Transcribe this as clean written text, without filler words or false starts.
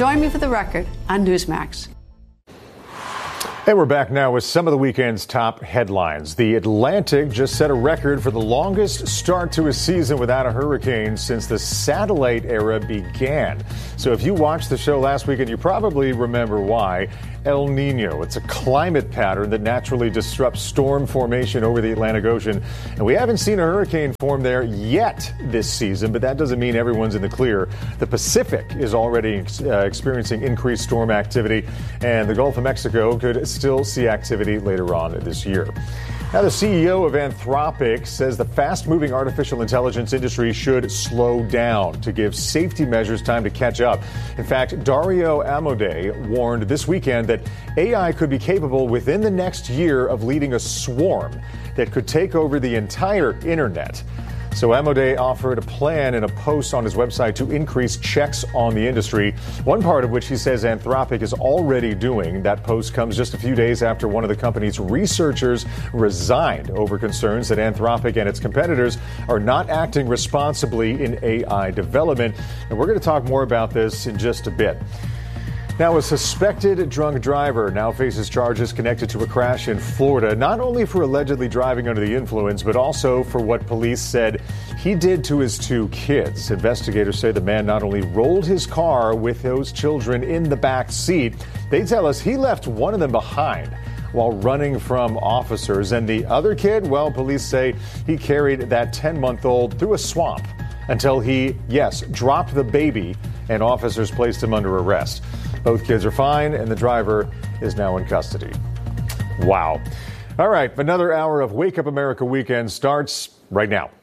Join me for the record on Newsmax. And we're back now with some of the weekend's top headlines. The Atlantic just set a record for the longest start to a season without a hurricane since the satellite era began. So if you watched the show last weekend, you probably remember why. El Nino. It's a climate pattern that naturally disrupts storm formation over the Atlantic Ocean. And we haven't seen a hurricane form there yet this season, but that doesn't mean everyone's in the clear. The Pacific is already experiencing increased storm activity, and the Gulf of Mexico could still see activity later on this year. Now, the CEO of Anthropic says the fast-moving artificial intelligence industry should slow down to give safety measures time to catch up. In fact, Dario Amodei warned this weekend that AI could be capable within the next year of leading a swarm that could take over the entire internet. So Amodei offered a plan in a post on his website to increase checks on the industry, one part of which he says Anthropic is already doing. That post comes just a few days after one of the company's researchers resigned over concerns that Anthropic and its competitors are not acting responsibly in AI development. And we're going to talk more about this in just a bit. Now, a suspected drunk driver now faces charges connected to a crash in Florida, not only for allegedly driving under the influence, but also for what police said he did to his two kids. Investigators say the man not only rolled his car with those children in the back seat, they tell us he left one of them behind while running from officers. And the other kid, well, police say he carried that 10-month-old through a swamp until he, dropped the baby, and officers placed him under arrest. Both kids are fine, and the driver is now in custody. Wow. All right, another hour of Wake Up America Weekend starts right now.